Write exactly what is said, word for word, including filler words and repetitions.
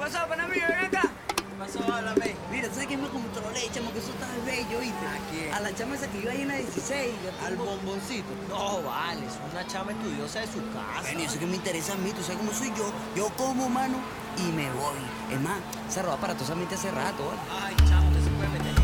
pasó, pana mío? Ven acá. ¿Qué pasó? Háblame. Mira, ¿sabes quién me controlé, chamo? Que eso está bello, ¿viste? ¿A quién? A la chama esa que iba ahí en la dieciséis. yo Al tengo- bomboncito. No, vale, es una chama estudiosa de su casa. Bueno, y eso que me interesa a mí, tú sabes cómo soy yo. Yo como, mano, y me voy. Es más, se roba aparatosamente hace rato, ¿vale? Ay, chamo, usted se puede meter